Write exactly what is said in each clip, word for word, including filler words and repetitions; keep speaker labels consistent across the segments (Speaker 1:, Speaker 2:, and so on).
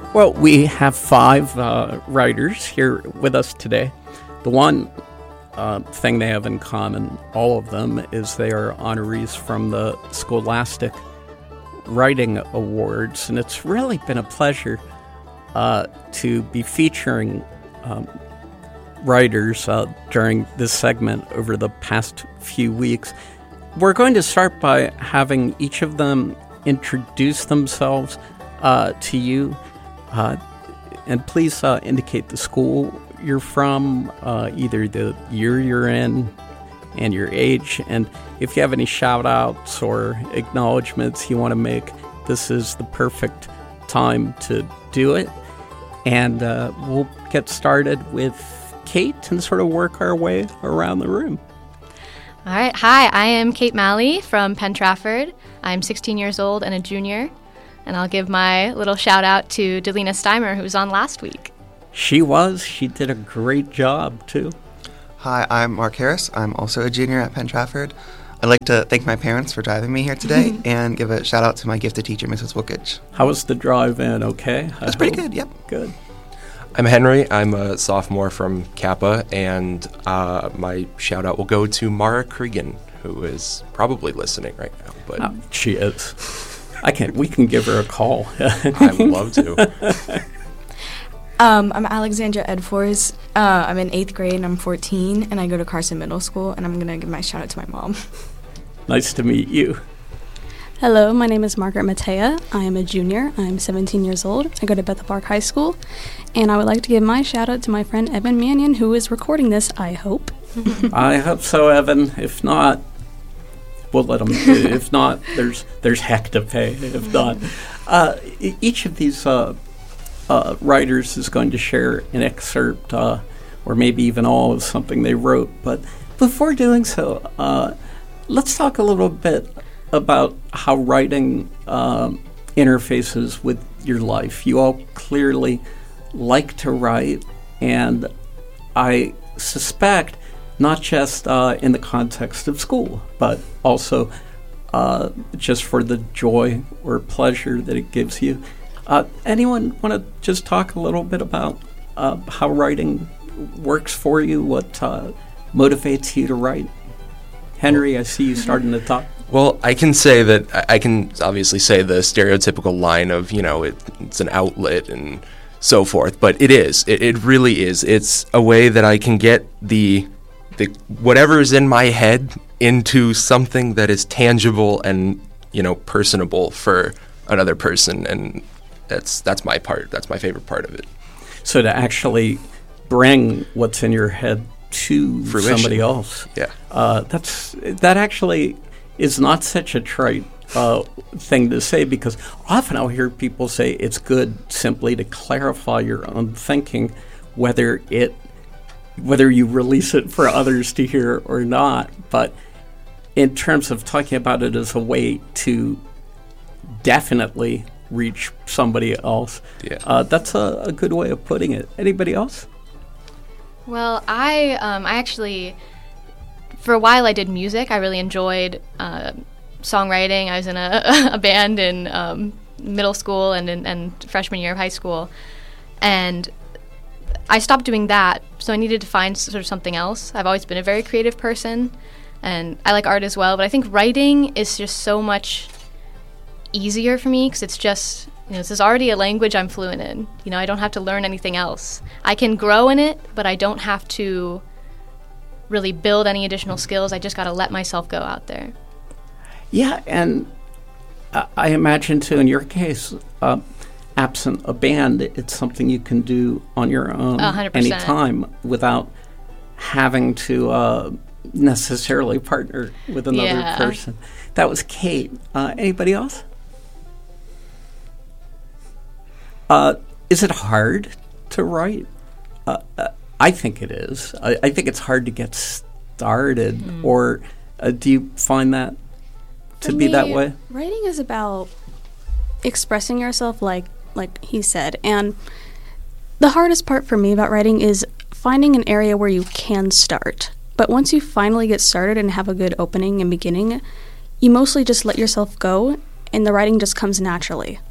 Speaker 1: Well, we have five uh, writers here with us today. The one uh, thing they have in common, all of them, is they are honorees from the Scholastic Writing Awards, and it's really been a pleasure uh, to be featuring um, writers uh, during this segment over the past few weeks. We're going to start by having each of them introduce themselves uh, to you. Uh, and please uh, indicate the school you're from, uh, either the year you're in and your age. And if you have any shout-outs or acknowledgments you want to make, this is the perfect time to do it. And uh, we'll get started with Kate and sort of work our way around the room.
Speaker 2: All right. Hi, I am Kate Malley from Penn Trafford. I'm sixteen years old and a junior. And I'll give my little shout out to Delina Steimer, who was on last week.
Speaker 1: She was. She did a great job, too.
Speaker 3: Hi, I'm Mark Harris. I'm also a junior at Penn Trafford. I'd like to thank my parents for driving me here today and give a shout out to my gifted teacher, Missus Wookage.
Speaker 1: How was the drive in? Okay?
Speaker 3: It was pretty good, yep.
Speaker 1: Good.
Speaker 4: I'm Henry. I'm a sophomore from Kappa, and uh, my shout out will go to Mara Cregan, who is probably listening right now. But
Speaker 1: oh, she is. I can. We can give her a call.
Speaker 4: I would love to.
Speaker 5: um, I'm Alexandra Edfors. Uh, I'm in eighth grade and I'm fourteen, and I go to Carson Middle School. And I'm gonna give my shout out to my mom.
Speaker 1: Nice to meet you.
Speaker 6: Hello, my name is Margaret Matea. I am a junior. I'm seventeen years old. I go to Bethel Park High School, and I would like to give my shout out to my friend Evan Mannion, who is recording this. I hope.
Speaker 1: I hope so, Evan. If not, we'll let them. If not, there's there's heck to pay. If not, uh, e- each of these uh, uh, writers is going to share an excerpt, uh, or maybe even all of something they wrote. But before doing so, uh, let's talk a little bit about how writing um, interfaces with your life. You all clearly like to write, and I suspect not just uh, in the context of school, but also uh, just for the joy or pleasure that it gives you. Uh, anyone want to just talk a little bit about uh, how writing works for you, what uh, motivates you to write? Henry, I see you starting to talk.
Speaker 4: Well, I can say that I I can obviously say the stereotypical line of, you know, it, it's an outlet and so forth, but it is. It, it really is. It's a way that I can get the the whatever is in my head into something that is tangible and, you know, personable for another person, and that's that's my part. That's my favorite part of it.
Speaker 1: So to actually bring what's in your head to
Speaker 4: Fruition.
Speaker 1: Somebody else.
Speaker 4: Yeah.
Speaker 1: Uh, that's that actually is not such a trite uh, thing to say, because often I'll hear people say it's good simply to clarify your own thinking, whether it whether you release it for others to hear or not. But in terms of talking about it as a way to definitely reach somebody else,
Speaker 4: Yeah.
Speaker 1: uh, that's a, a good way of putting it. Anybody else?
Speaker 2: Well, I um, I actually, for a while I did music. I really enjoyed uh, songwriting. I was in a, a band in um, middle school and, in, and freshman year of high school. And I stopped doing that, so I needed to find sort of something else. I've always been a very creative person, and I like art as well. But I think writing is just so much easier for me because it's just, you know, this is already a language I'm fluent in. You know, I don't have to learn anything else. I can grow in it, but I don't have to really build any additional skills. I just got to let myself go out there.
Speaker 1: Yeah, and uh, I imagine, too, in your case, uh, absent a band, it's something you can do on your own
Speaker 2: one hundred percent.
Speaker 1: anytime without having to uh, necessarily partner with another
Speaker 2: Yeah.
Speaker 1: person. That was Kate. Uh, anybody else? Uh, is it hard to write? Uh, uh, I think it is. I, I think it's hard to get started. Mm. Or uh, do you find that to
Speaker 6: For
Speaker 1: be
Speaker 6: me,
Speaker 1: that way?
Speaker 6: Writing is about expressing yourself, like like he said. And the hardest part for me about writing is finding an area where you can start. But once you finally get started and have a good opening and beginning, you mostly just let yourself go, and the writing just comes naturally.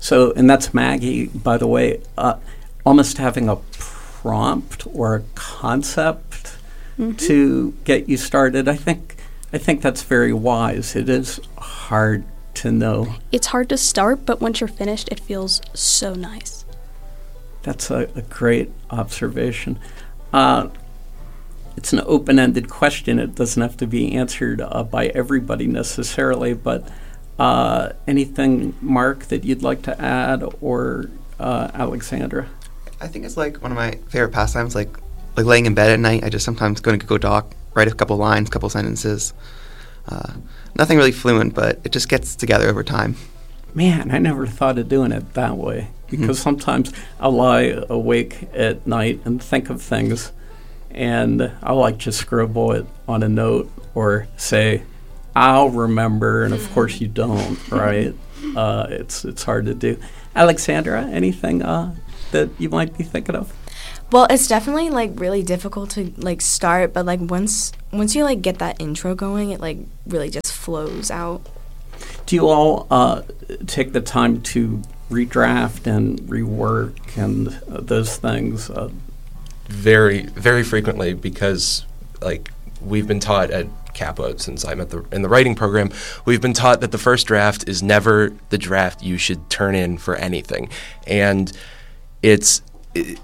Speaker 1: So, and that's Maggie, by the way, uh, almost having a prompt or a concept mm-hmm. to get you started. I think I think that's very wise. It is hard to know.
Speaker 6: It's hard to start, but once you're finished, it feels so nice.
Speaker 1: That's a, a great observation. Uh, it's an open-ended question. It doesn't have to be answered uh, by everybody necessarily, but uh, anything, Mark, that you'd like to add, or uh, Alexandra?
Speaker 3: I think it's like one of my favorite pastimes, like like laying in bed at night. I just sometimes go to Google Doc, write a couple lines, couple sentences. Uh, nothing really fluent, but it just gets together over time.
Speaker 1: Man, I never thought of doing it that way, because mm-hmm. sometimes I'll lie awake at night and think of things, and I'll like just scribble it on a note or say, I'll remember, and of course you don't, right? Uh, it's it's hard to do. Alexandra, anything uh, that you might be thinking of?
Speaker 5: Well, it's definitely like really difficult to like start, but like once once you like get that intro going, it like really just flows out.
Speaker 1: Do you all uh, take the time to redraft and rework and uh, those things? Uh,
Speaker 4: very, very frequently, because like we've been taught at Kappa, since I'm at the in the writing program, we've been taught that the first draft is never the draft you should turn in for anything, and it's. It,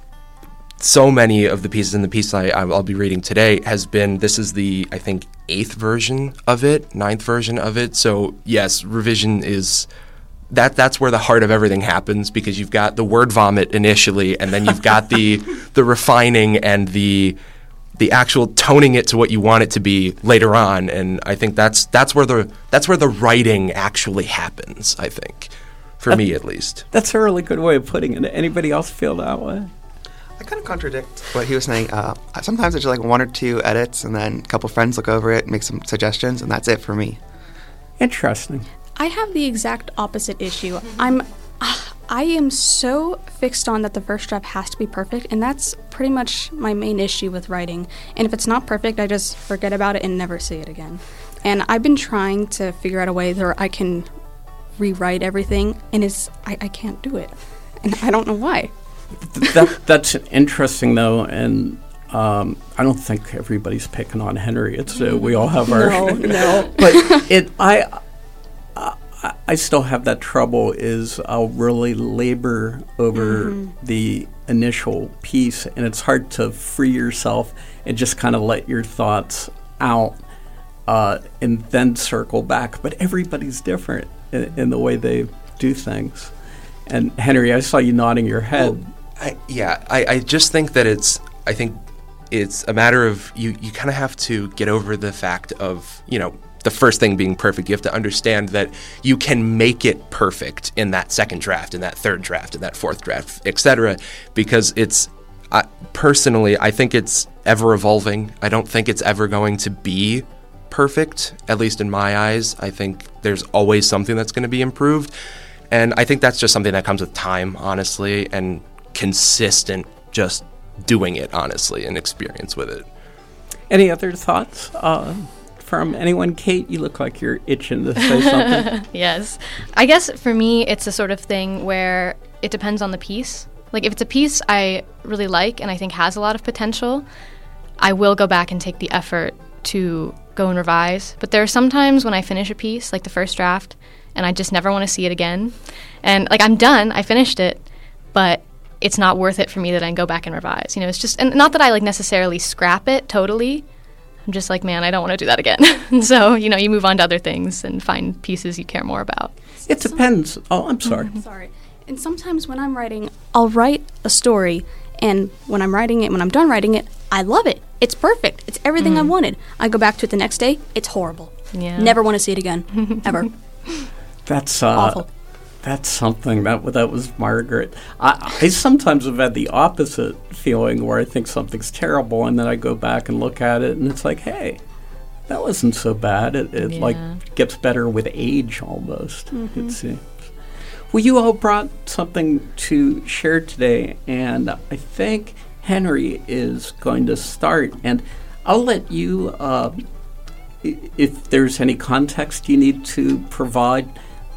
Speaker 4: So many of the pieces in the piece I, I'll be reading today has been, this is the, I think, eighth version of it, ninth version of it. So, yes, revision is, that that's where the heart of everything happens, because you've got the word vomit initially, and then you've got the the refining and the the actual toning it to what you want it to be later on. And I think that's that's where the that's where the writing actually happens, I think, for that, me at least.
Speaker 1: That's a really good way of putting it. Anybody else feel that way?
Speaker 3: I kind of contradict what he was saying. Uh, sometimes it's just like one or two edits, and then a couple friends look over it, make some suggestions, and that's it for me.
Speaker 1: Interesting.
Speaker 6: I have the exact opposite issue. I'm, uh, I am so fixed on that the first draft has to be perfect, and that's pretty much my main issue with writing. And if it's not perfect, I just forget about it and never see it again. And I've been trying to figure out a way where I can rewrite everything, and it's I, I can't do it, and I don't know why.
Speaker 1: that that's interesting though, and um, I don't think everybody's picking on Henry. It's uh, we all have our
Speaker 6: no, no.
Speaker 1: But it I, I I still have that trouble. Is I'll really labor over mm-hmm. the initial piece, and it's hard to free yourself and just kind of let your thoughts out, uh, and then circle back. But everybody's different in, in the way they do things. And Henry, I saw you nodding your head.
Speaker 4: Well, I, yeah, I, I just think that it's, I think it's a matter of, you, you kind of have to get over the fact of, you know, the first thing being perfect. You have to understand that you can make it perfect in that second draft, in that third draft, in that fourth draft, et cetera, because it's, uh, personally, I think it's ever evolving. I don't think it's ever going to be perfect, at least in my eyes. I think there's always something that's going to be improved. And I think that's just something that comes with time, honestly, and consistent just doing it, honestly, and experience with it.
Speaker 1: Any other thoughts uh, from anyone? Kate, you look like you're itching to say something.
Speaker 2: Yes. I guess for me, it's a sort of thing where it depends on the piece. Like, if it's a piece I really like and I think has a lot of potential, I will go back and take the effort to go and revise. But there are some times when I finish a piece, like the first draft, and I just never want to see it again. And, like, I'm done. I finished it. But it's not worth it for me that I go back and revise. You know, it's just, and not that I, like, necessarily scrap it totally. I'm just like, man, I don't want to do that again. And so, you know, you move on to other things and find pieces you care more about.
Speaker 1: It depends. Oh, I'm sorry.
Speaker 6: Mm-hmm. Sorry. And sometimes when I'm writing, I'll write a story, and when I'm writing it, when I'm done writing it, I love it. It's perfect. It's everything mm. I wanted. I go back to it the next day. It's horrible.
Speaker 2: Yeah.
Speaker 6: Never want to see it again. Ever.
Speaker 1: That's uh,
Speaker 6: awful.
Speaker 1: That's something that that was Margaret. I, I sometimes have had the opposite feeling where I think something's terrible, and then I go back and look at it, and it's like, hey, that wasn't so bad. It, it
Speaker 2: yeah.
Speaker 1: like gets better with age almost.
Speaker 6: Mm-hmm.
Speaker 1: It seems. Well, you all brought something to share today, and I think Henry is going to start, and I'll let you, uh, if there's any context you need to provide.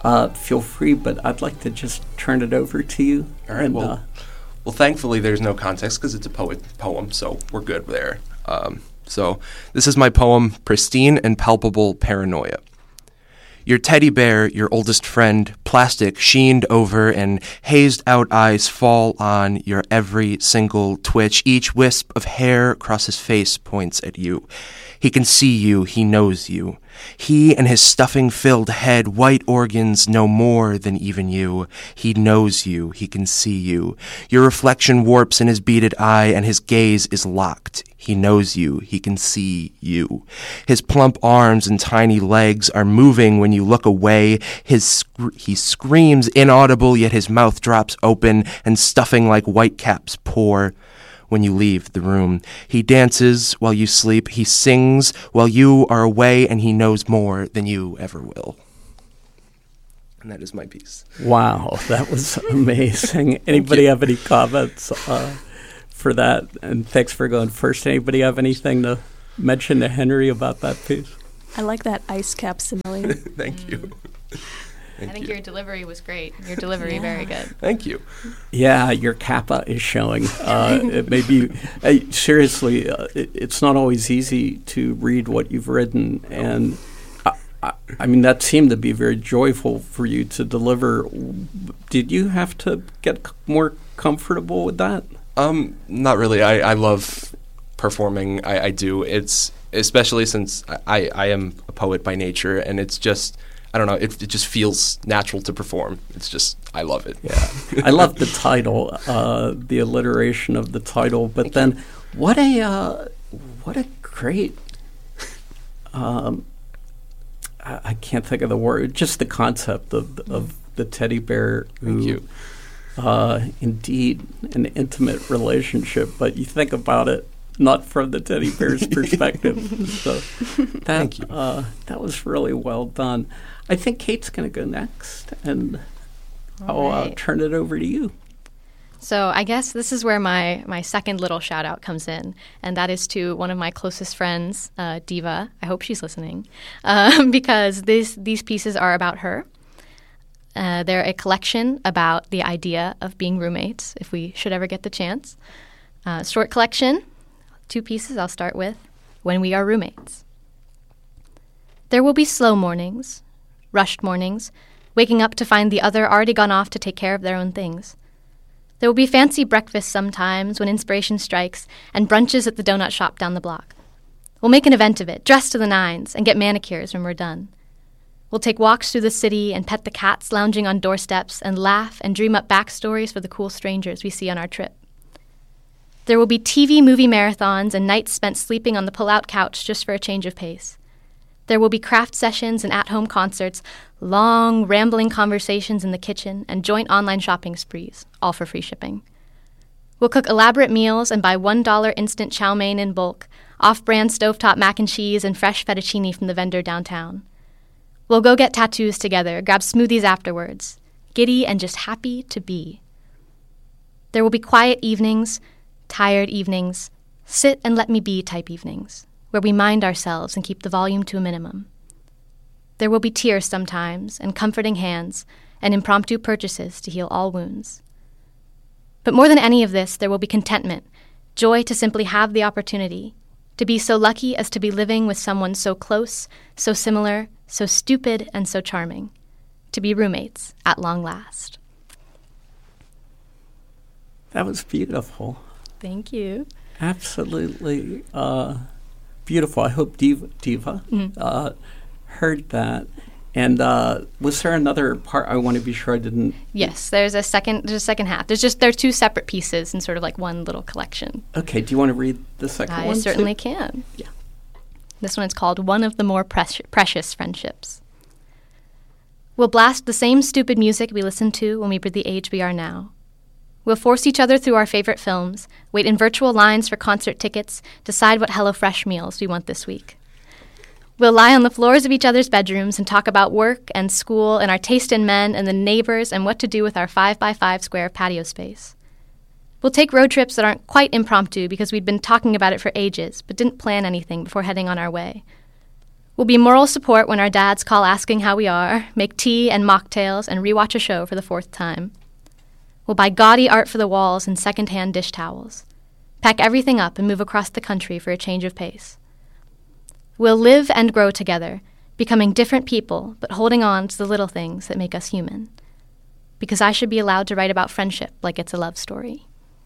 Speaker 1: uh, feel free, but I'd like to just turn it over to you.
Speaker 4: All right,
Speaker 1: and,
Speaker 4: well,
Speaker 1: uh,
Speaker 4: well, thankfully there's no context because it's a poet poem, so we're good there. Um, so this is my poem, Pristine and Palpable Paranoia. Your teddy bear, your oldest friend, plastic sheened over and hazed out eyes fall on your every single twitch. Each wisp of hair across his face points at you. He can see you, he knows you. He and his stuffing-filled head, white organs know more than even you. He knows you, he can see you. Your reflection warps in his beaded eye, and his gaze is locked. He knows you, he can see you. His plump arms and tiny legs are moving when you look away. His sc- he screams inaudible, yet his mouth drops open, and stuffing like whitecaps pour when you leave the room. He dances while you sleep. He sings while you are away, and he knows more than you ever will. And that is my piece.
Speaker 1: Wow, that was amazing. Anybody have any comments uh, for that? And thanks for going first. Anybody have anything to mention to Henry about that piece?
Speaker 6: I like that ice cap simile.
Speaker 4: Thank
Speaker 2: Mm.
Speaker 4: you. Thank
Speaker 2: I think
Speaker 4: you.
Speaker 2: your delivery was great. Your delivery, very good.
Speaker 4: Thank you.
Speaker 1: Yeah, your kappa is showing. Uh, it may be, uh, seriously, uh, it, it's not always easy to read what you've written. And I, I, I mean, that seemed to be very joyful for you to deliver. Did you have to get c- more comfortable with that?
Speaker 4: Um, not really. I, I love performing. I, I do. It's especially since I, I am a poet by nature, and it's just, I don't know, it, it just feels natural to perform. It's just, I love it.
Speaker 1: Yeah. I love the title, uh, the alliteration of the title, but
Speaker 4: Thank
Speaker 1: then
Speaker 4: you.
Speaker 1: what a, uh, what a great, um, I, I can't think of the word, just the concept of, of the teddy bear who,
Speaker 4: Thank you.
Speaker 1: Uh, indeed, an intimate relationship, but you think about it not from the teddy bear's perspective. So that,
Speaker 4: Thank you.
Speaker 1: Uh, that was really well done. I think Kate's going to go next, and I'll
Speaker 2: All
Speaker 1: uh,
Speaker 2: right.
Speaker 1: turn it over to you.
Speaker 2: So I guess this is where my, my second little shout out comes in, and that is to one of my closest friends, uh, Diva. I hope she's listening, um, because this, these pieces are about her. Uh, they're a collection about the idea of being roommates, if we should ever get the chance. Uh, short collection, two pieces I'll start with. When we are roommates. There will be slow mornings, rushed mornings, waking up to find the other already gone off to take care of their own things. There will be fancy breakfasts sometimes when inspiration strikes, and brunches at the donut shop down the block. We'll make an event of it, dress to the nines, and get manicures when we're done. We'll take walks through the city and pet the cats lounging on doorsteps and laugh and dream up backstories for the cool strangers we see on our trip. There will be T V movie marathons and nights spent sleeping on the pull-out couch just for a change of pace. There will be craft sessions and at-home concerts, long, rambling conversations in the kitchen, and joint online shopping sprees, all for free shipping. We'll cook elaborate meals and buy one dollar instant chow mein in bulk, off-brand stovetop mac and cheese, and fresh fettuccine from the vendor downtown. We'll go get tattoos together, grab smoothies afterwards, giddy and just happy to be. There will be quiet evenings, tired evenings, sit and let me be type evenings, where we mind ourselves and keep the volume to a minimum. There will be tears sometimes, and comforting hands, and impromptu purchases to heal all wounds. But more than any of this, there will be contentment, joy to simply have the opportunity, to be so lucky as to be living with someone so close, so similar, so stupid, and so charming, to be roommates at long last.
Speaker 1: That was beautiful.
Speaker 2: Thank you.
Speaker 1: Absolutely uh, beautiful. I hope Diva, Diva
Speaker 2: Mhm.
Speaker 1: uh, heard that. And uh, was there another part? I want to be sure I didn't.
Speaker 2: Yes, there's a second. There's a second half. There's just they're two separate pieces in sort of like one little collection.
Speaker 1: Okay, do you want to read the second
Speaker 2: I
Speaker 1: one?
Speaker 2: certainly
Speaker 1: too?
Speaker 2: can.
Speaker 1: Yeah.
Speaker 2: This one is called One of the More Preci- Precious Friendships. We'll blast the same stupid music we listened to when we were the age we are now. We'll force each other through our favorite films, wait in virtual lines for concert tickets, decide what HelloFresh meals we want this week. We'll lie on the floors of each other's bedrooms and talk about work and school and our taste in men and the neighbors and what to do with our five by five square patio space. We'll take road trips that aren't quite impromptu because we'd been talking about it for ages but didn't plan anything before heading on our way. We'll be moral support when our dads call asking how we are, make tea and mocktails, and rewatch a show for the fourth time. We'll buy gaudy art for the walls and second-hand dish towels. Pack everything up and move across the country for a change of pace. We'll live and grow together, becoming different people, but holding on to the little things that make us human. Because I should be allowed to write about friendship like it's a love story.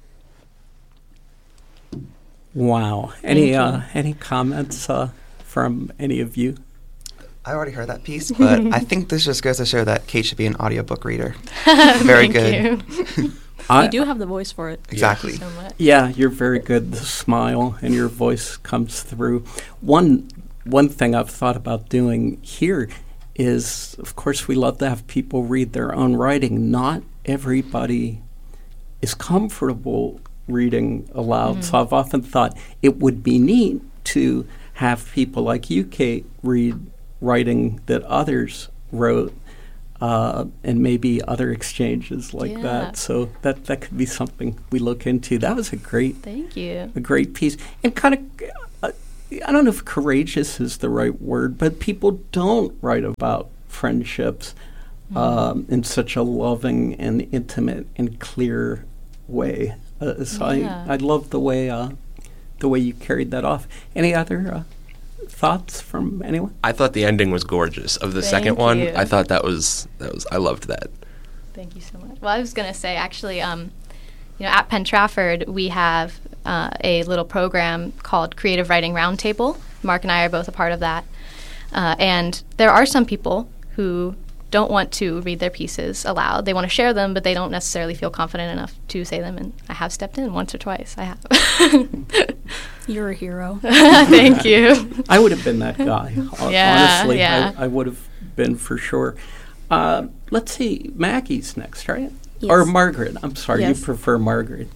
Speaker 1: Wow. Any uh, any comments uh, from any of you?
Speaker 3: I already heard that piece, but I think this just goes to show that Kate should be an audiobook reader. Very good.
Speaker 2: You.
Speaker 1: I,
Speaker 6: you do have the voice for it.
Speaker 3: Exactly.
Speaker 2: Thank you so much.
Speaker 1: Yeah, you're very good. The smile and your voice comes through. One one thing I've thought about doing here is, of course, we love to have people read their own writing. Not everybody is comfortable reading aloud. Mm. So I've often thought it would be neat to have people like you, Kate, read writing that others wrote, uh, and maybe other exchanges like
Speaker 2: yeah.
Speaker 1: that. So that that could be something we look into. That was a great,
Speaker 2: Thank you.
Speaker 1: a great piece, and kind of. Uh, I don't know if courageous is the right word, but people don't write about friendships mm. um, in such a loving and intimate and clear way. Uh, so
Speaker 2: yeah.
Speaker 1: I, I love the way uh, the way you carried that off. Any other uh, thoughts from anyone?
Speaker 4: I thought the ending was gorgeous of the
Speaker 2: Thank
Speaker 4: second one.
Speaker 2: you.
Speaker 4: I thought that was that was I loved that.
Speaker 2: Thank you so much. Well, I was going to say, actually, um, you know, at Penn Trafford, we have uh, a little program called Creative Writing Roundtable. Mark and I are both a part of that. Uh, and there are some people who don't want to read their pieces aloud. They want to share them, but they don't necessarily feel confident enough to say them. And I have stepped in once or twice. I have.
Speaker 6: You're a hero.
Speaker 2: Thank you.
Speaker 1: I would have been that guy. Hon-
Speaker 2: Yeah,
Speaker 1: Honestly,
Speaker 2: yeah.
Speaker 1: I, I would have been for sure. Uh, let's see, Maggie's next, right?
Speaker 6: Yes.
Speaker 1: Or Margaret. I'm sorry,
Speaker 6: Yes.
Speaker 1: you prefer Margaret.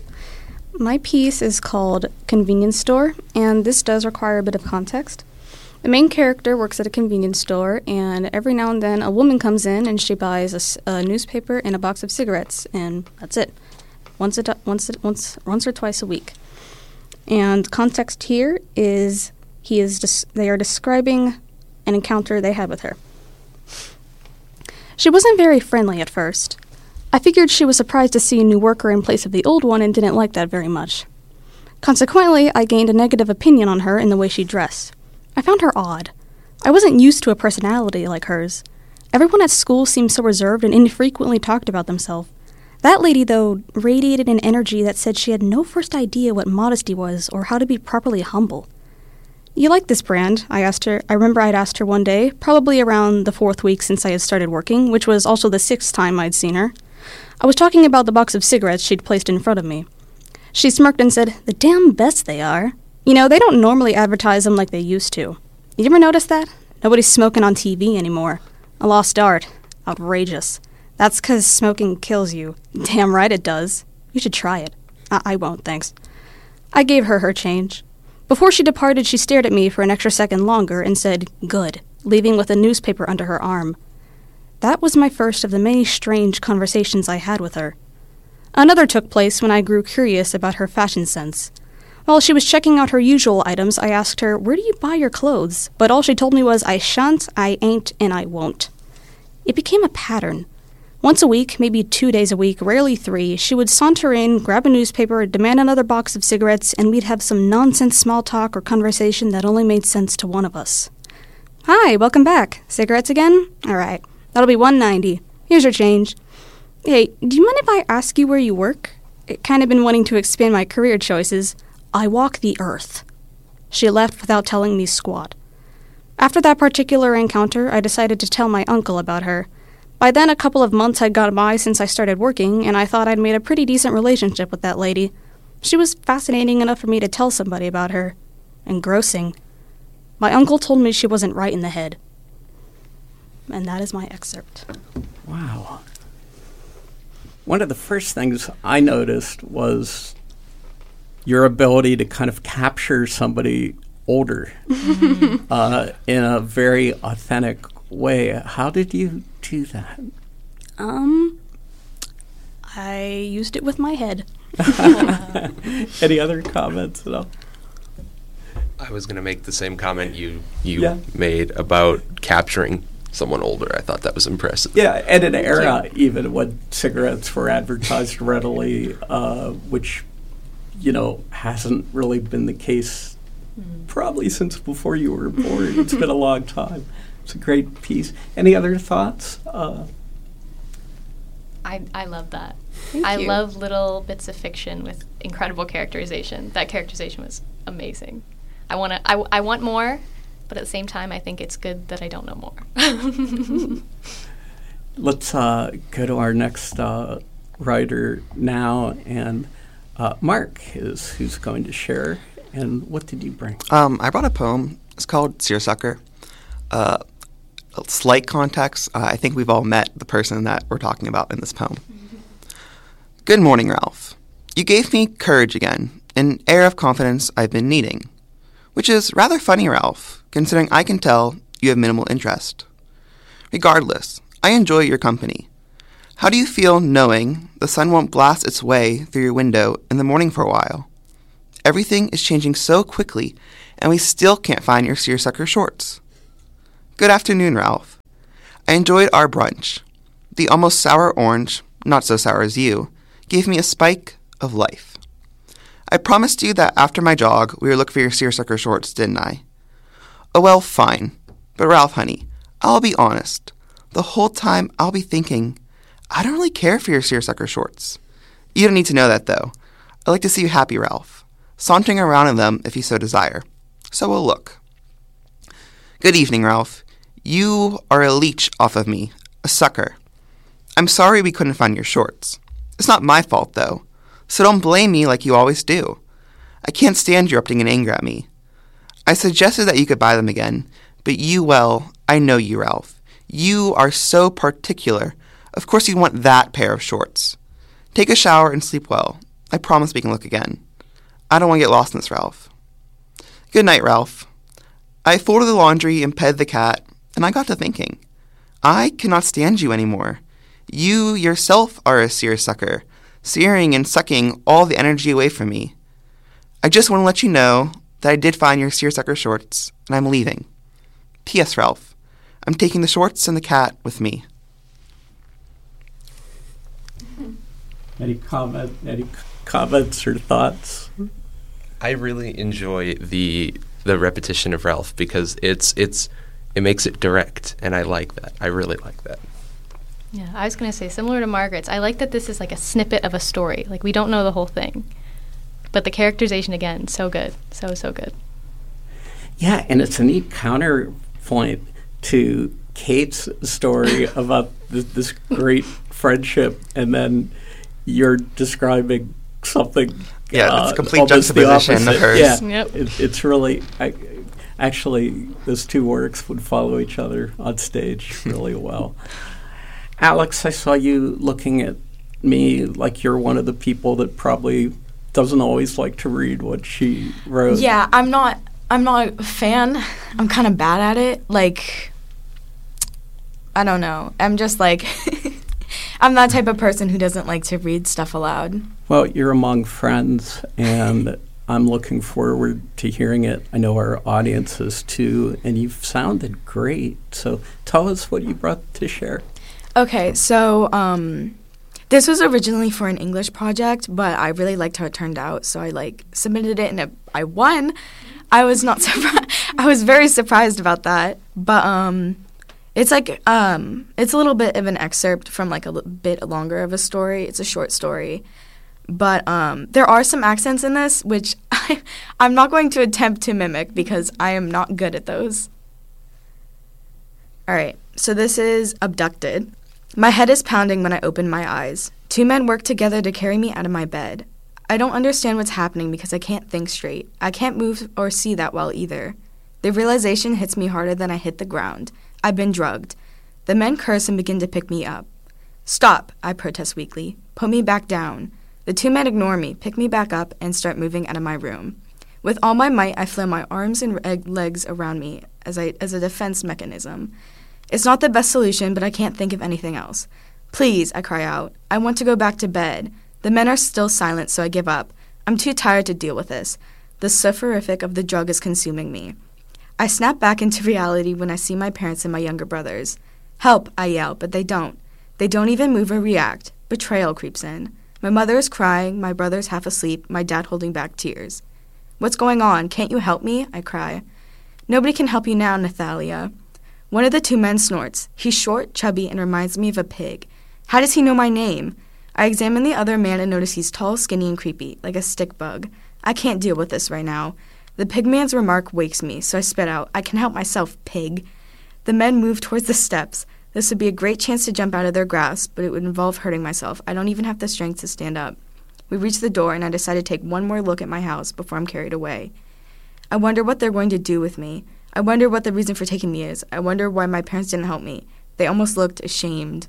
Speaker 6: My piece is called Convenience Store, and this does require a bit of context. The main character works at a convenience store, and every now and then a woman comes in and she buys a, s- a newspaper and a box of cigarettes, and that's it. Once, a do- once, a- once, once or twice a week. And context here is he is des- they are describing an encounter they had with her. She wasn't very friendly at first. I figured she was surprised to see a new worker in place of the old one and didn't like that very much. Consequently, I gained a negative opinion on her in the way she dressed. I found her odd. I wasn't used to a personality like hers. Everyone at school seemed so reserved and infrequently talked about themselves. That lady, though, radiated an energy that said she had no first idea what modesty was or how to be properly humble. "You like this brand?" I asked her. I remember I'd asked her one day, probably around the fourth week since I had started working, which was also the sixth time I'd seen her. I was talking about the box of cigarettes she'd placed in front of me. She smirked and said, "The damn best they are. You know, they don't normally advertise them like they used to. You ever notice that? Nobody's smoking on T V anymore. A lost art. Outrageous. That's 'cause smoking kills you. Damn right it does. You should try it." I, I won't, thanks. I gave her her change. Before she departed, she stared at me for an extra second longer and said, "Good," leaving with a newspaper under her arm. That was my first of the many strange conversations I had with her. Another took place when I grew curious about her fashion sense. While she was checking out her usual items, I asked her, "Where do you buy your clothes?" But all she told me was, "I shan't, I ain't, and I won't." It became a pattern. Once a week, maybe two days a week, rarely three, she would saunter in, grab a newspaper, demand another box of cigarettes, and we'd have some nonsense small talk or conversation that only made sense to one of us. "Hi, welcome back. Cigarettes again? All right. That'll be one ninety. Here's your change. Hey, do you mind if I ask you where you work? I've kind of been wanting to expand my career choices. I walk the earth." She left without telling me squat. After that particular encounter, I decided to tell my uncle about her. By then, a couple of months had gone by since I started working, and I thought I'd made a pretty decent relationship with that lady. She was fascinating enough for me to tell somebody about her. Engrossing. My uncle told me she wasn't right in the head. And that is my excerpt.
Speaker 1: Wow. One of the first things I noticed was your ability to kind of capture somebody older uh, in a very authentic way. How did you do that?
Speaker 6: Um, I used it with my head.
Speaker 1: Any other comments at all?
Speaker 4: I was going to make the same comment you you
Speaker 1: Yeah.
Speaker 4: made about capturing someone older. I thought that was impressive.
Speaker 1: Yeah, and an era even when cigarettes were advertised readily, uh, which, you know, hasn't really been the case probably since before you were born. It's been a long time. It's a great piece. Any other thoughts? Uh,
Speaker 2: I, I love that.
Speaker 6: Thank
Speaker 2: I
Speaker 6: you.
Speaker 2: love little bits of fiction with incredible characterization. That characterization was amazing. I want to. I, I want more, but at the same time, I think it's good that I don't know more.
Speaker 1: let's uh, go to our next uh, writer now, and uh, Mark is who's going to share. And what did you bring?
Speaker 3: Um, I brought a poem. It's called Seersucker. Uh, a slight context. Uh, I think we've all met the person that we're talking about in this poem. Good morning, Ralph. You gave me courage again, an air of confidence I've been needing. Which is rather funny, Ralph, considering I can tell you have minimal interest. Regardless, I enjoy your company. How do you feel knowing the sun won't blast its way through your window in the morning for a while? Everything is changing so quickly, and we still can't find your seersucker shorts. Good afternoon, Ralph. I enjoyed our brunch. The almost sour orange, not so sour as you, gave me a spike of life. I promised you that after my jog, we would look for your seersucker shorts, didn't I? Oh, well, fine. But Ralph, honey, I'll be honest. The whole time I'll be thinking, I don't really care for your seersucker shorts. You don't need to know that, though. I'd like to see you happy, Ralph, sauntering around in them if you so desire. So we'll look. Good evening, Ralph. You are a leech off of me, a sucker. I'm sorry we couldn't find your shorts. It's not my fault, though. So don't blame me like you always do. I can't stand you erupting in anger at me. I suggested that you could buy them again, but you, well, I know you, Ralph. You are so particular. Of course you want that pair of shorts. Take a shower and sleep well. I promise we can look again. I don't want to get lost in this, Ralph. Good night, Ralph. I folded the laundry and petted the cat, and I got to thinking. I cannot stand you anymore. You yourself are a seersucker, searing and sucking all the energy away from me. I just want to let you know that I did find your seersucker shorts, and I'm leaving. P S. Ralph, I'm taking the shorts and the cat with me.
Speaker 1: Any comment? Any c- comments or thoughts?
Speaker 4: I really enjoy the the repetition of Ralph because it's it's it makes it direct, and I like that. I really like that.
Speaker 2: Yeah, I was going to say, similar to Margaret's, I like that this is like a snippet of a story. Like, we don't know the whole thing. But the characterization, again, so good. So, so good.
Speaker 1: Yeah, and it's a neat counterpoint to Kate's story about th- this great friendship, and then you're describing something.
Speaker 3: Yeah,
Speaker 1: uh,
Speaker 3: it's a complete
Speaker 1: almost the
Speaker 3: juxtaposition of
Speaker 1: opposite.
Speaker 3: hers.
Speaker 1: Yeah,
Speaker 2: Yep.
Speaker 1: it, it's really I, actually those two works would follow each other on stage really well. Alex, I saw you looking at me like you're one of the people that probably doesn't always like to read what she wrote.
Speaker 5: Yeah, I'm not. I'm not a fan. I'm kind of bad at it. Like, I don't know. I'm just like, I'm that type of person who doesn't like to read stuff aloud.
Speaker 1: Well, you're among friends, and I'm looking forward to hearing it. I know our audience is too, and you've sounded great. So tell us what you brought to share.
Speaker 5: Okay, so um, this was originally for an English project, but I really liked how it turned out, so I like submitted it and it, I won. I was not surprised. I was very surprised about that, but um, it's like um, it's a little bit of an excerpt from like a l- bit longer of a story. It's a short story, but um, there are some accents in this which I, I'm not going to attempt to mimic because I am not good at those. All right, so this is Abducted. My head is pounding when I open my eyes. Two men work together to carry me out of my bed. I don't understand what's happening because I can't think straight. I can't move or see that well either. The realization hits me harder than I hit the ground. I've been drugged. The men curse and begin to pick me up. Stop, I protest weakly. Put me back down. The two men ignore me, pick me back up, and start moving out of my room. With all my might, I flail my arms and reg- legs around me as, I, as a defense mechanism. It's not the best solution, but I can't think of anything else. Please, I cry out. I want to go back to bed. The men are still silent, so I give up. I'm too tired to deal with this. The soporific of the drug is consuming me. I snap back into reality when I see my parents and my younger brothers. Help, I yell, but they don't. They don't even move or react. Betrayal creeps in. My mother is crying, my brother's half asleep, my dad holding back tears. What's going on? Can't you help me? I cry. Nobody can help you now, Nathalia. One of the two men snorts. He's short, chubby, and reminds me of a pig. How does he know my name? I examine the other man and notice he's tall, skinny, and creepy, like a stick bug. I can't deal with this right now. The pigman's remark wakes me, so I spit out, I can help myself, pig. The men move towards the steps. This would be a great chance to jump out of their grasp, but it would involve hurting myself. I don't even have the strength to stand up. We reach the door, and I decide to take one more look at my house before I'm carried away. I wonder what they're going to do with me. I wonder what the reason for taking me is. I wonder why my parents didn't help me. They almost looked ashamed.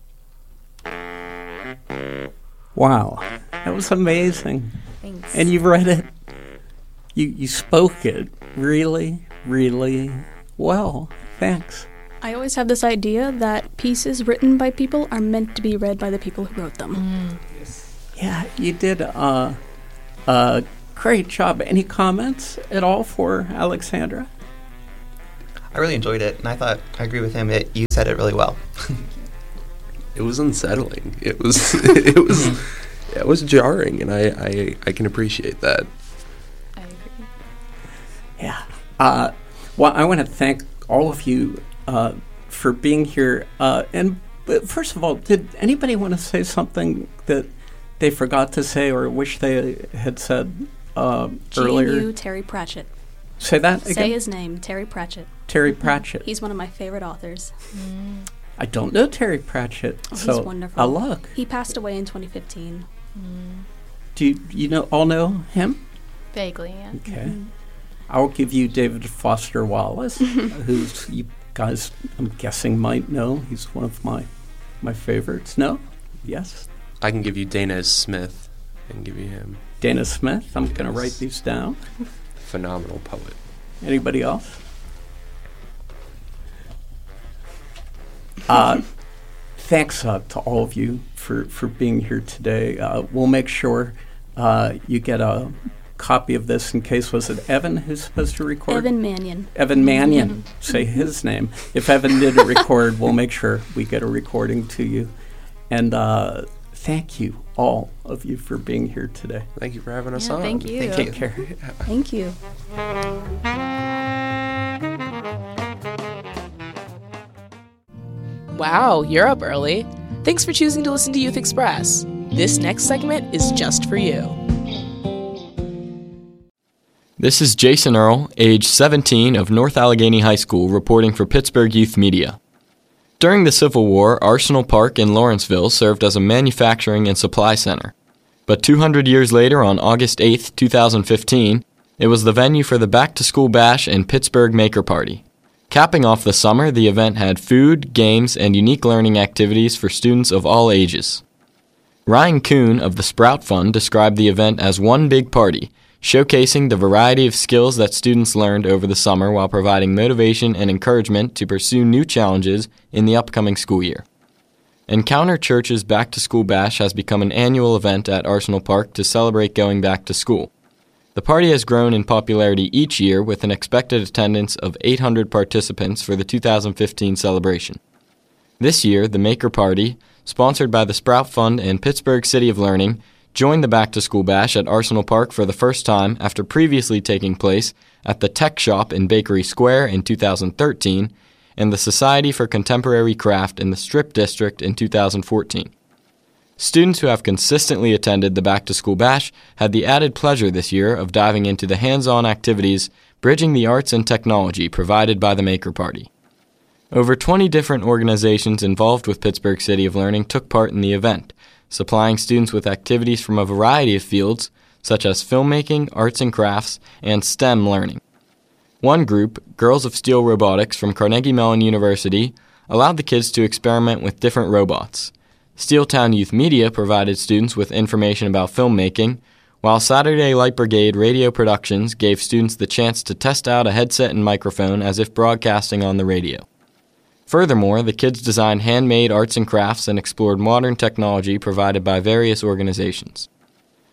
Speaker 1: Wow, that was amazing.
Speaker 5: Thanks.
Speaker 1: And you read it. You you spoke it really, really well. Thanks.
Speaker 6: I always have this idea that pieces written by people are meant to be read by the people who wrote them.
Speaker 2: Mm.
Speaker 1: Yeah, you did uh, a great job. Any comments at all for Alexandra?
Speaker 3: I really enjoyed it, and I thought I agree with him. It, you said it really well.
Speaker 4: It was unsettling. It was it was it was jarring, and I, I, I can appreciate that.
Speaker 2: I agree.
Speaker 1: Yeah. Uh, well, I want to thank all of you uh, for being here. Uh, and but first of all, did anybody want to say something that they forgot to say or wish they had said uh, earlier?
Speaker 6: G N U Terry Pratchett.
Speaker 1: Say that again?
Speaker 6: Say his name, Terry Pratchett.
Speaker 1: Terry Pratchett.
Speaker 6: He's one of my favorite authors.
Speaker 2: Mm.
Speaker 1: I don't know Terry Pratchett.
Speaker 6: Oh, he's
Speaker 1: so
Speaker 6: wonderful.
Speaker 1: a look.
Speaker 6: He passed away in twenty fifteen.
Speaker 2: Mm.
Speaker 1: Do you, you know all know him?
Speaker 2: Vaguely, yeah.
Speaker 1: Okay. I'll give you David Foster Wallace, who's you guys, I'm guessing, might know. He's one of my my favorites. No? Yes?
Speaker 4: I can give you Dana Smith. I can give you him.
Speaker 1: Dana Smith. I'm going to
Speaker 4: Yes.
Speaker 1: write these down.
Speaker 4: Phenomenal poet.
Speaker 1: Anybody else? Uh, thanks uh, to all of you for, for being here today. Uh, we'll make sure uh, you get a copy of this in case, was it Evan who's supposed to record?
Speaker 6: Evan Mannion.
Speaker 1: Evan Mannion. Say his name. If Evan didn't record, we'll make sure we get a recording to you. And uh, thank you, all of you, for being here today.
Speaker 4: Thank you for having us
Speaker 2: Yeah,
Speaker 4: on.
Speaker 2: thank you.
Speaker 1: Take care.
Speaker 6: Thank you.
Speaker 7: Wow, you're up early. Thanks for choosing to listen to Youth Express. This next segment is just for you.
Speaker 8: This is Jason Earl, age seventeen, of North Allegheny High School, reporting for Pittsburgh Youth Media. During the Civil War, Arsenal Park in Lawrenceville served as a manufacturing and supply center. But two hundred years later, on August eighth, two thousand fifteen, it was the venue for the Back to School Bash and Pittsburgh Maker Party. Capping off the summer, the event had food, games, and unique learning activities for students of all ages. Ryan Kuhn of the Sprout Fund described the event as one big party, showcasing the variety of skills that students learned over the summer while providing motivation and encouragement to pursue new challenges in the upcoming school year. Encounter Church's Back to School Bash has become an annual event at Arsenal Park to celebrate going back to school. The party has grown in popularity each year with an expected attendance of eight hundred participants for the two thousand fifteen celebration. This year, the Maker Party, sponsored by the Sprout Fund and Pittsburgh City of Learning, joined the Back to School Bash at Arsenal Park for the first time after previously taking place at the Tech Shop in Bakery Square in two thousand thirteen and the Society for Contemporary Craft in the Strip District in two thousand fourteen. Students who have consistently attended the Back to School Bash had the added pleasure this year of diving into the hands-on activities bridging the arts and technology provided by the Maker Party. Over twenty different organizations involved with Pittsburgh City of Learning took part in the event, supplying students with activities from a variety of fields, such as filmmaking, arts and crafts, and STEM learning. One group, Girls of Steel Robotics from Carnegie Mellon University, allowed the kids to experiment with different robots. Steeltown Youth Media provided students with information about filmmaking, while Saturday Light Brigade Radio Productions gave students the chance to test out a headset and microphone as if broadcasting on the radio. Furthermore, the kids designed handmade arts and crafts and explored modern technology provided by various organizations.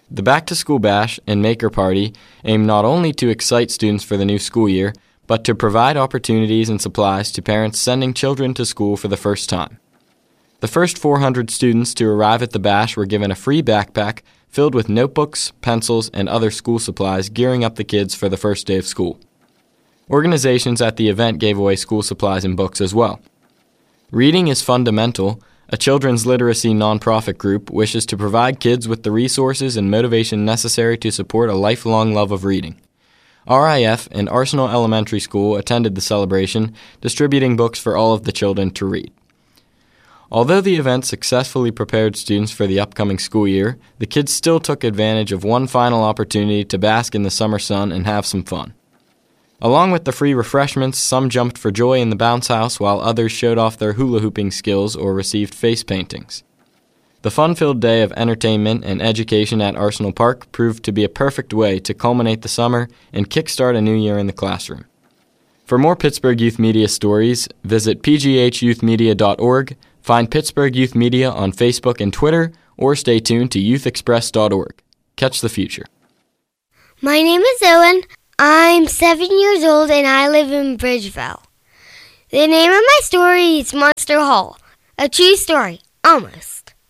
Speaker 8: The Back to School Bash and Maker Party aim not only to excite students for the new school year, but to provide opportunities and supplies to parents sending children to school for the first time. The first four hundred students to arrive at the bash were given a free backpack filled with notebooks, pencils, and other school supplies gearing up the kids for the first day of school. Organizations at the event gave away school supplies and books as well. Reading is Fundamental, a children's literacy nonprofit group, wishes to provide kids with the resources and motivation necessary to support a lifelong love of reading. R I F and Arsenal Elementary School attended the celebration, distributing books for all of the children to read. Although the event successfully prepared students for the upcoming school year, the kids still took advantage of one final opportunity to bask in the summer sun and have some fun. Along with the free refreshments, some jumped for joy in the bounce house while others showed off their hula hooping skills or received face paintings. The fun-filled day of entertainment and education at Arsenal Park proved to be a perfect way to culminate the summer and kickstart a new year in the classroom. For more Pittsburgh Youth Media stories, visit p g h youth media dot org, find Pittsburgh Youth Media on Facebook and Twitter, or stay tuned to youth express dot org. Catch the future.
Speaker 9: My name is Owen. I'm seven years old and I live in Bridgeville. The name of my story is Monster Hall. A true story, almost.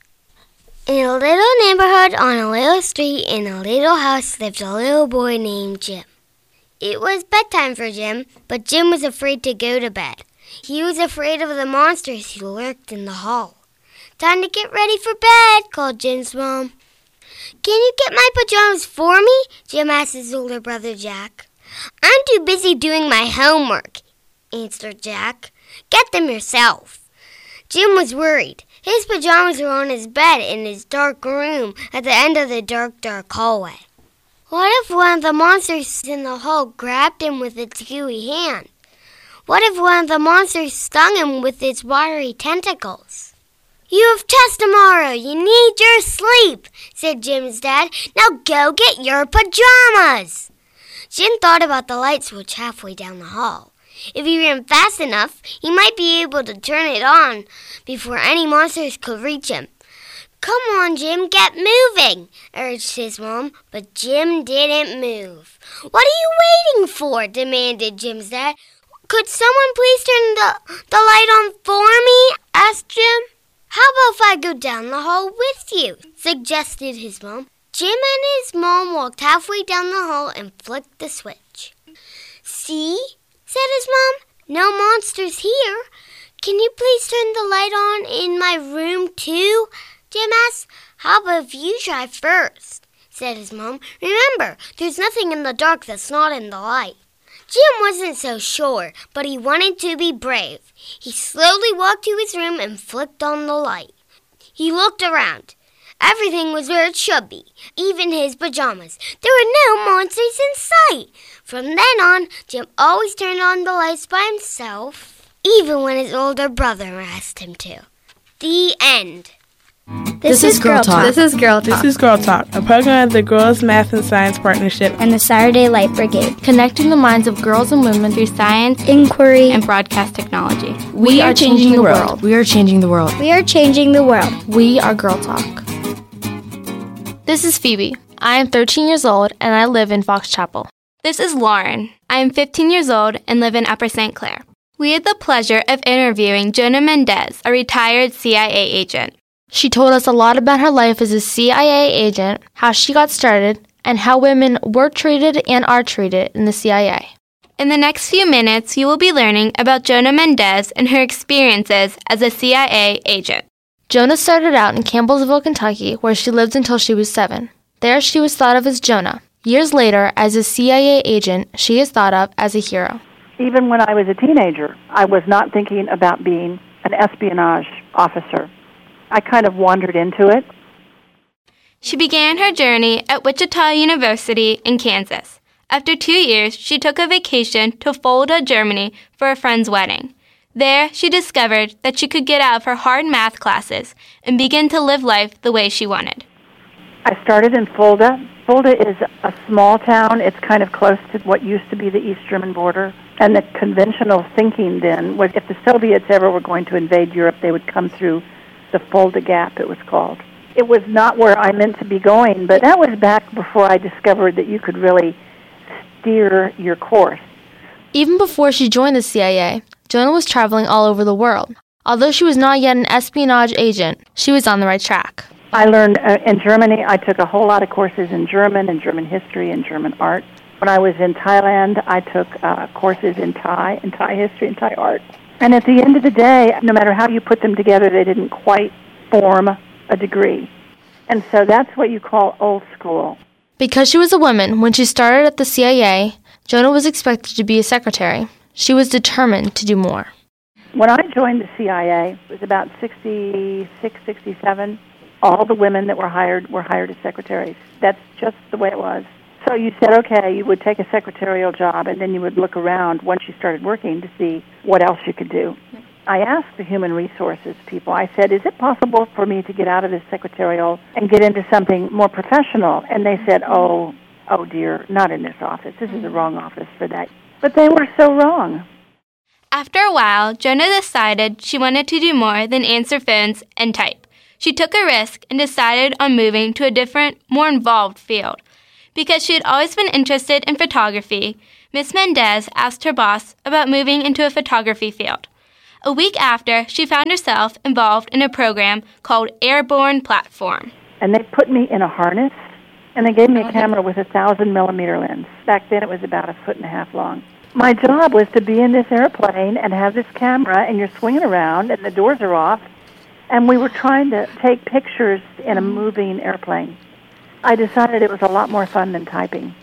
Speaker 9: In a little neighborhood on a little street in a little house lived a little boy named Jim. It was bedtime for Jim, but Jim was afraid to go to bed. He was afraid of the monsters who lurked in the hall. "Time to get ready for bed," called Jim's mom. "Can you get my pajamas for me?" Jim asked his older brother Jack. "I'm too busy doing my homework," answered Jack. "Get them yourself." Jim was worried. His pajamas were on his bed in his dark room at the end of the dark, dark hallway. What if one of the monsters in the hall grabbed him with its gooey hand? What if one of the monsters stung him with its wiry tentacles? "You have test tomorrow. You need your sleep," said Jim's dad. "Now go get your pajamas." Jim thought about the light switch halfway down the hall. If he ran fast enough, he might be able to turn it on before any monsters could reach him. "Come on, Jim, get moving," urged his mom, but Jim didn't move. "What are you waiting for?" demanded Jim's dad. "Could someone please turn the, the light on for me?" asked Jim. "How about if I go down the hall with you?" suggested his mom. Jim and his mom walked halfway down the hall and flicked the switch. "See?" said his mom. "No monsters here. Can you please turn the light on in my room too?" Jim asked. "How about if you try first?" said his mom. "Remember, there's nothing in the dark that's not in the light." Jim wasn't so sure, but he wanted to be brave. He slowly walked to his room and flicked on the light. He looked around. Everything was where it should be, even his pajamas. There were no monsters in sight. From then on, Jim always turned on the lights by himself, even when his older brother asked him to. The end.
Speaker 10: This, this is Girl Talk.
Speaker 11: This is Girl Talk.
Speaker 10: This is Girl Talk, a program of the Girls Math and Science Partnership
Speaker 11: and the Saturday Light Brigade,
Speaker 12: connecting the minds of girls and women through science,
Speaker 11: inquiry,
Speaker 12: and broadcast technology.
Speaker 13: We, we are changing, changing the world. world. We are changing the world.
Speaker 11: We are changing the world.
Speaker 12: We are Girl Talk. This is Phoebe. I am thirteen years old and I live in Fox Chapel. This is Lauren. I am fifteen years old and live in Upper Saint Clair. We had the pleasure of interviewing Jonah Mendez, a retired C I A agent. She told us a lot about her life as a C I A agent, how she got started, and how women were treated and are treated in the C I A. In the next few minutes, you will be learning about Jonah Mendez and her experiences as a C I A agent. Jonah started out in Campbellsville, Kentucky, where she lived until she was seven. There she was thought of as Jonah. Years later, as a C I A agent, she is thought of as a hero.
Speaker 14: Even when I was a teenager, I was not thinking about being an espionage officer. I kind of wandered into it.
Speaker 12: She began her journey at Wichita University in Kansas. After two years, she took a vacation to Fulda, Germany for a friend's wedding. There, she discovered that she could get out of her hard math classes and begin to live life the way she wanted.
Speaker 14: I started in Fulda. Fulda is a small town. It's kind of close to what used to be the East German border. And the conventional thinking then was if the Soviets ever were going to invade Europe, they would come through the Fulda Gap, it was called. It was not where I meant to be going, but that was back before I discovered that you could really steer your course.
Speaker 12: Even before she joined the C I A, Jonah was traveling all over the world. Although she was not yet an espionage agent, she was on the right track.
Speaker 14: I learned uh, in Germany, I took a whole lot of courses in German and German history and German art. When I was in Thailand, I took uh, courses in Thai, and Thai history and Thai art. And at the end of the day, no matter how you put them together, they didn't quite form a degree. And so that's what you call old school.
Speaker 12: Because she was a woman, when she started at the C I A, Jonah was expected to be a secretary. She was determined to do more.
Speaker 14: When I joined the C I A, it was about sixty-six, sixty-seven. All the women that were hired were hired as secretaries. That's just the way it was. So you said, okay, you would take a secretarial job, and then you would look around once you started working to see what else you could do. I asked the human resources people, I said, is it possible for me to get out of this secretarial and get into something more professional? And they said, oh, oh dear, not in this office. This is the wrong office for that. But they were so wrong.
Speaker 12: After a while, Jonah decided she wanted to do more than answer phones and type. She took a risk and decided on moving to a different, more involved field. Because she had always been interested in photography, Miss Mendez asked her boss about moving into a photography field. A week after, she found herself involved in a program called Airborne Platform.
Speaker 14: And they put me in a harness, and they gave me a camera with a thousand millimeter lens. Back then it was about a foot and a half long. My job was to be in this airplane and have this camera, and you're swinging around, and the doors are off, and we were trying to take pictures in a moving airplane. I decided it was a lot more fun than typing.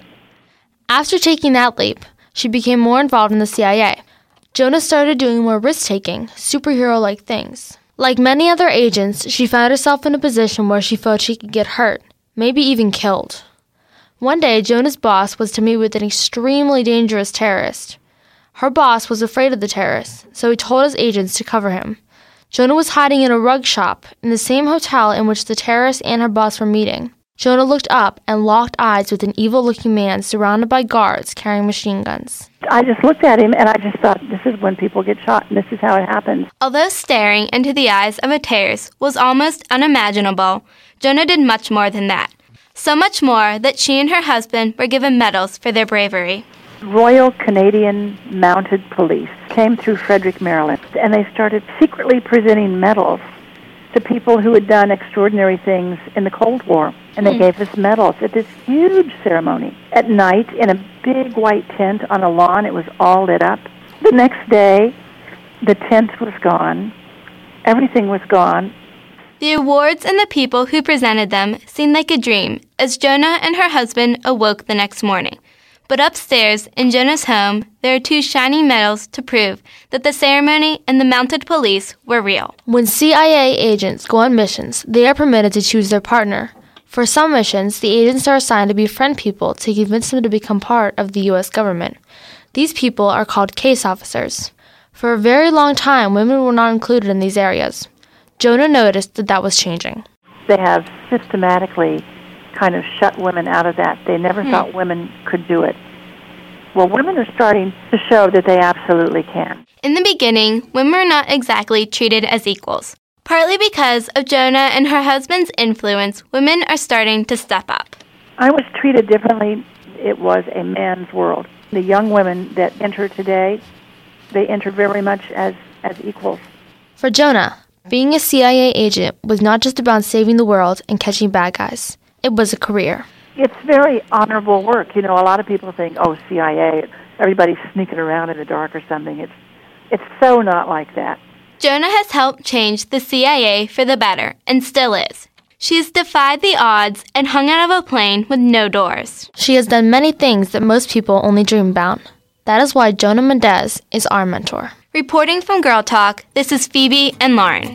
Speaker 12: After taking that leap, she became more involved in the C I A. Jonah started doing more risk-taking, superhero-like things. Like many other agents, she found herself in a position where she felt she could get hurt, maybe even killed. One day, Jonah's boss was to meet with an extremely dangerous terrorist. Her boss was afraid of the terrorist, so he told his agents to cover him. Jonah was hiding in a rug shop in the same hotel in which the terrorist and her boss were meeting. Jonah looked up and locked eyes with an evil-looking man surrounded by guards carrying machine guns.
Speaker 14: I just looked at him and I just thought, this is when people get shot and this is how it happens.
Speaker 12: Although staring into the eyes of a terrorist was almost unimaginable, Jonah did much more than that. So much more that she and her husband were given medals for their bravery.
Speaker 14: Royal Canadian Mounted Police came through Frederick, Maryland, and they started secretly presenting medals to people who had done extraordinary things in the Cold War. And they mm. gave us medals at this huge ceremony. At night, in a big white tent on a lawn, it was all lit up. The next day, the tent was gone. Everything was gone.
Speaker 12: The awards and the people who presented them seemed like a dream as Jonah and her husband awoke the next morning. But upstairs in Jonah's home, there are two shiny medals to prove that the ceremony and the mounted police were real. When C I A agents go on missions, they are permitted to choose their partner. For some missions, the agents are assigned to befriend people to convince them to become part of the U S government. These people are called case officers. For a very long time, women were not included in these areas. Jonah noticed that that was changing.
Speaker 14: They have systematically kind of shut women out of that. They never hmm. thought women could do it. Well, women are starting to show that they absolutely can.
Speaker 12: In the beginning, women were not exactly treated as equals. Partly because of Jonah and her husband's influence, women are starting to step up.
Speaker 14: I was treated differently. It was a man's world. The young women that enter today, they enter very much as, as equals.
Speaker 12: For Jonah, being a C I A agent was not just about saving the world and catching bad guys. It was a career.
Speaker 14: It's very honorable work. You know, a lot of people think, oh, C I A, everybody's sneaking around in the dark or something. It's, it's so not like that.
Speaker 12: Jonah has helped change the C I A for the better, and still is. She has defied the odds and hung out of a plane with no doors. She has done many things that most people only dream about. That is why Jonah Mendez is our mentor. Reporting from Girl Talk, this is Phoebe and Lauren.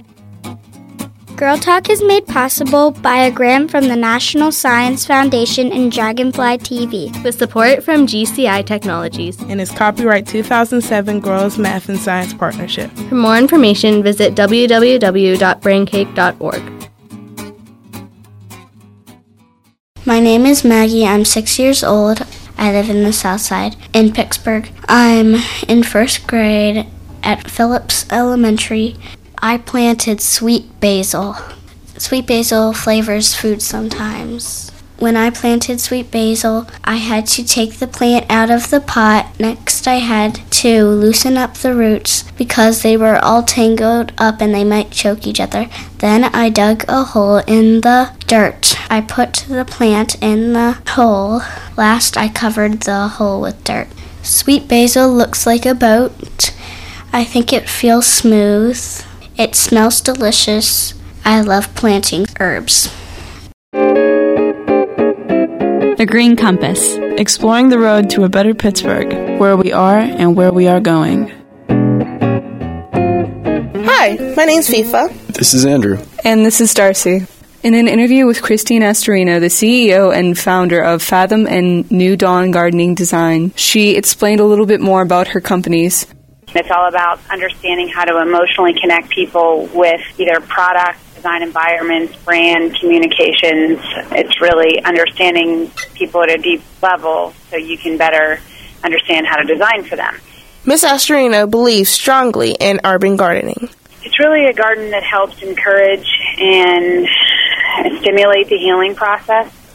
Speaker 11: Girl Talk is made possible by a grant from the National Science Foundation and Dragonfly T V,
Speaker 13: with support from G C I Technologies,
Speaker 10: and is copyright two thousand seven Girls Math and Science Partnership.
Speaker 13: For more information, visit w w w dot braincake dot org.
Speaker 11: My name is Maggie. I'm six years old. I live in the South Side in Pittsburgh. I'm in first grade at Phillips Elementary. I planted sweet basil. Sweet basil flavors food sometimes. When I planted sweet basil, I had to take the plant out of the pot. Next, I had to loosen up the roots because they were all tangled up and they might choke each other. Then I dug a hole in the dirt. I put the plant in the hole. Last, I covered the hole with dirt. Sweet basil looks like a boat. I think it feels smooth. It smells delicious. I love planting herbs.
Speaker 15: The Green Compass, exploring the road to a better Pittsburgh, where we are and where we are going.
Speaker 16: Hi, my name's FIFA.
Speaker 17: This is Andrew.
Speaker 18: And this is Darcy. In an interview with Christine Astorino, the C E O and founder of Fathom and New Dawn Gardening Design, she explained a little bit more about her companies.
Speaker 19: It's all about understanding how to emotionally connect people with either product, design environments, brand, communications. It's really understanding people at a deep level so you can better understand how to design for them.
Speaker 16: Miz Astorino believes strongly in urban gardening.
Speaker 19: It's really a garden that helps encourage and stimulate the healing process.